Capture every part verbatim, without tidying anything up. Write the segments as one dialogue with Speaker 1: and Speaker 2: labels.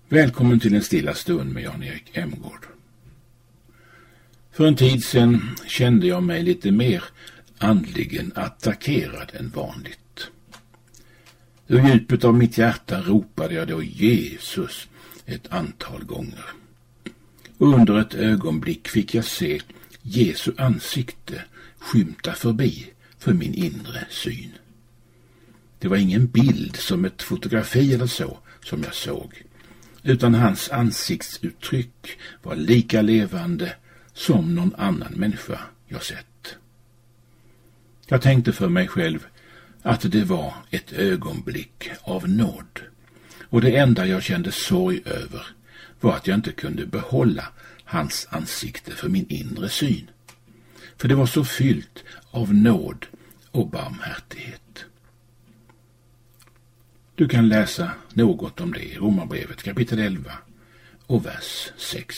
Speaker 1: Välkommen till en stilla stund med Jan-Erik Emgård. För en tid sedan kände jag mig lite mer andligen attackerad än vanligt. Ur djupet av mitt hjärta ropade jag då Jesus ett antal gånger. Under ett ögonblick fick jag se Jesu ansikte skymta förbi för min inre syn. Det var ingen bild som ett fotografi eller så som jag såg, utan hans ansiktsuttryck var lika levande som någon annan människa jag sett. Jag tänkte för mig själv att det var ett ögonblick av nåd, och det enda jag kände sorg över var att jag inte kunde behålla hans ansikte för min inre syn, för det var så fyllt av nåd och barmhärtighet. Du kan läsa något om det i Romarbrevet kapitel elva och vers sex.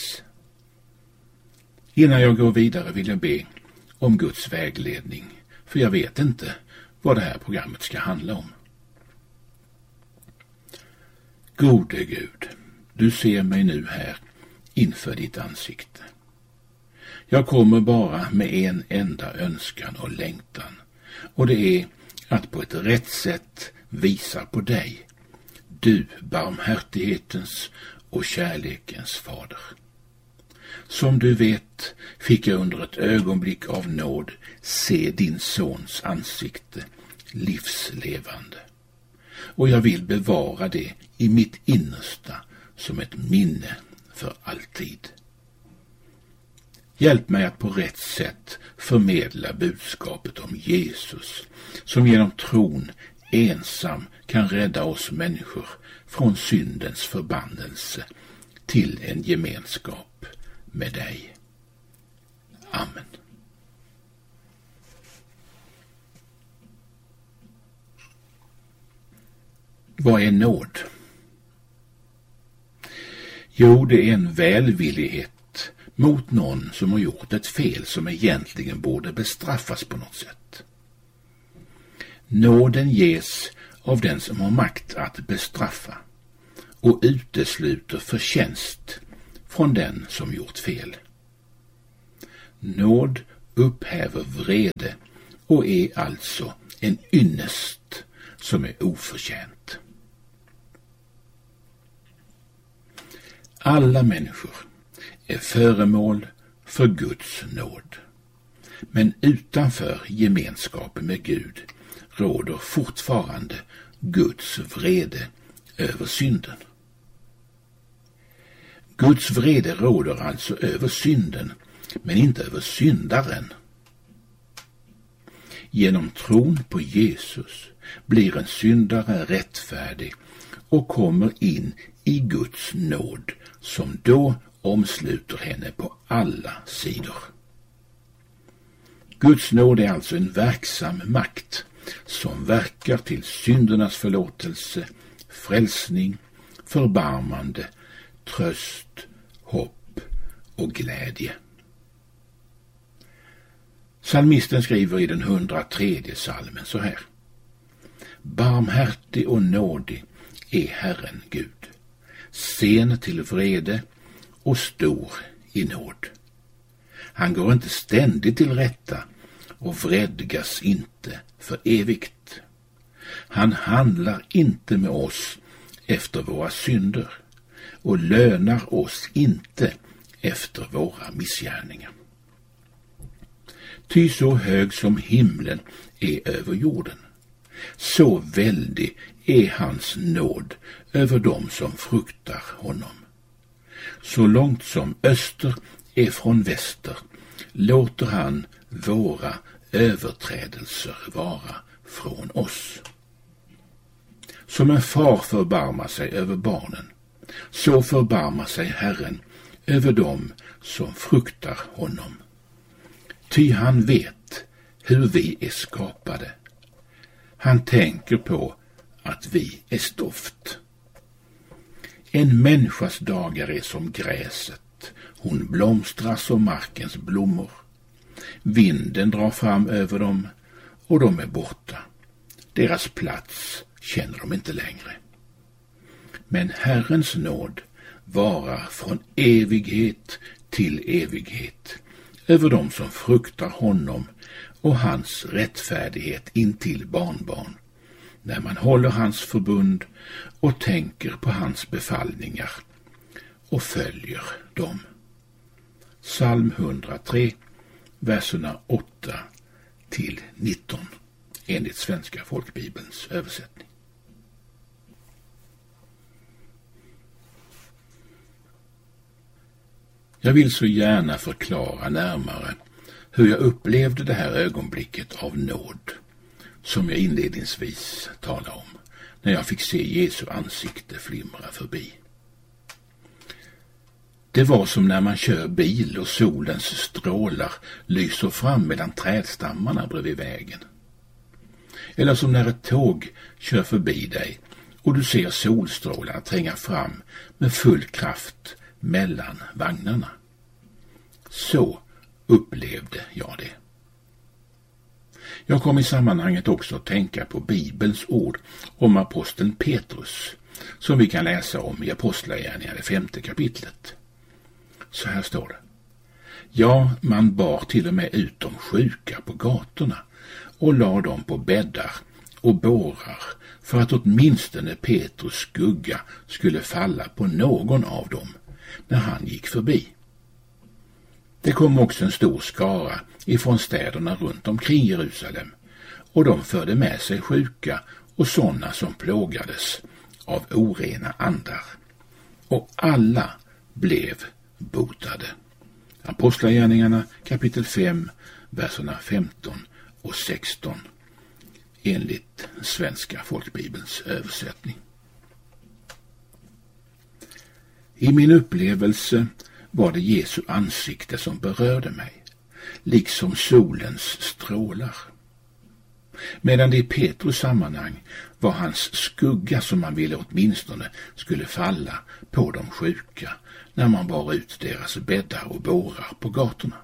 Speaker 1: Innan jag går vidare vill jag be om Guds vägledning, för jag vet inte vad det här programmet ska handla om. Gode Gud, du ser mig nu här inför ditt ansikte. Jag kommer bara med en enda önskan och längtan, och det är att på ett rätt sätt visa på dig, du barmhärtighetens och kärlekens fader. Som du vet fick jag under ett ögonblick av nåd se din sons ansikte livslevande, och jag vill bevara det i mitt innersta som ett minne för alltid. Hjälp mig att på rätt sätt förmedla budskapet om Jesus, som genom tron ensam kan rädda oss människor från syndens förbannelse till en gemenskap med dig. Amen. Vad är nåd? Jo, det är en välvillighet mot någon som har gjort ett fel som egentligen borde bestraffas på något sätt. Nåden ges av den som har makt att bestraffa och utesluter förtjänst från den som gjort fel. Nåd upphäver vrede och är alltså en ynnest som är oförtjänt. Alla människor är föremål för Guds nåd, men utanför gemenskapen med Gud råder fortfarande Guds vrede över synden. Guds vrede råder alltså över synden, men inte över syndaren. Genom tron på Jesus blir en syndare rättfärdig och kommer in i Guds nåd, som då omsluter henne på alla sidor. Guds nåd är alltså en verksam makt som verkar till syndernas förlåtelse, frälsning, förbarmande, tröst, hopp och glädje. Psalmisten skriver i den hundratredje psalmen så här: Barmhärtig och nådig är Herren Gud, sen till vrede och stor i nåd. Han går inte ständigt till rätta och vredgas inte för evigt. Han handlar inte med oss efter våra synder och lönar oss inte efter våra missgärningar. Ty så hög som himlen är över jorden, så väldig är hans nåd över dem som fruktar honom. Så långt som öster är från väster låter han våra överträdelser vara från oss. Som en far förbarmar sig över barnen, så förbarmar sig Herren över dem som fruktar honom. Ty han vet hur vi är skapade. Han tänker på att vi är stoft. En människas dagar är som gräset, hon blomstrar som markens blommor. Vinden drar fram över dem och de är borta. Deras plats känner de inte längre. Men Herrens nåd varar från evighet till evighet över dem som fruktar honom och hans rättfärdighet intill barnbarn, när man håller hans förbund och tänker på hans befallningar och följer dem. Psalm hundratre, verserna åtta till nitton, enligt Svenska folkbibelns översättning. Jag vill så gärna förklara närmare hur jag upplevde det här ögonblicket av nåd som jag inledningsvis talade om, när jag fick se Jesu ansikte flimra förbi. Det var som när man kör bil och solens strålar lyser fram mellan trädstammarna bredvid vägen. Eller som när ett tåg kör förbi dig och du ser solstrålarna tränga fram med full kraft mellan vagnarna. Så upplevde jag det. Jag kom i sammanhanget också att tänka på Bibelns ord om aposteln Petrus, som vi kan läsa om i Apostlagärningarna, det femte kapitlet. Så här står det: Ja, man bar till och med ut de sjuka på gatorna och la dem på bäddar och bårar för att åtminstone Petrus skugga skulle falla på någon av dem när han gick förbi. Det kom också en stor skara ifrån städerna runt omkring Jerusalem, och de förde med sig sjuka och sådana som plågades av orena andar. Och alla blev botade. Apostlagärningarna kapitel fem, verserna femton och sexton, enligt Svenska folkbibelns översättning. I min upplevelse var det Jesu ansikte som berörde mig, liksom solens strålar. Medan det i Petrus sammanhang var hans skugga som man ville åtminstone skulle falla på de sjuka när man bar ut deras bäddar och bårar på gatorna.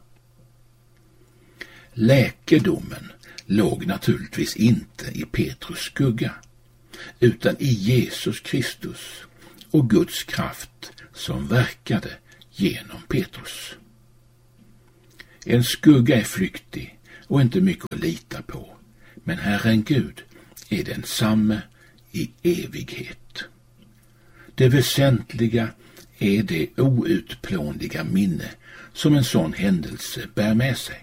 Speaker 1: Läkedomen låg naturligtvis inte i Petrus skugga, utan i Jesus Kristus och Guds kraft som verkade genom Petrus. En skugga är flyktig och inte mycket att lita på, men Herren Gud är densamme i evighet. Det väsentliga är det outplånliga minne som en sån händelse bär med sig.